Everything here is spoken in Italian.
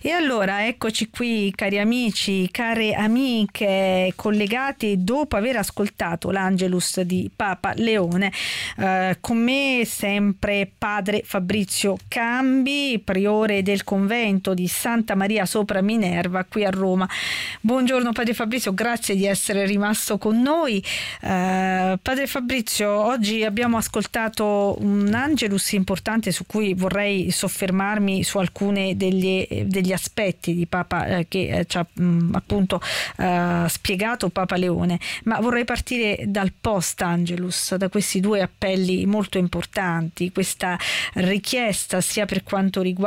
E allora eccoci qui, cari amici, care amiche, collegati dopo aver ascoltato l'Angelus di Papa Leone. Con me sempre padre Fabrizio Cambi, priore del convento di Santa Maria sopra Minerva qui a Roma. Buongiorno padre Fabrizio, grazie di essere rimasto con noi. Padre Fabrizio, oggi abbiamo ascoltato un Angelus importante su cui vorrei soffermarmi su alcune degli aspetti di Papa che ci ha appunto spiegato Papa Leone, ma vorrei partire dal post Angelus, da questi due appelli molto importanti, questa richiesta sia per quanto riguarda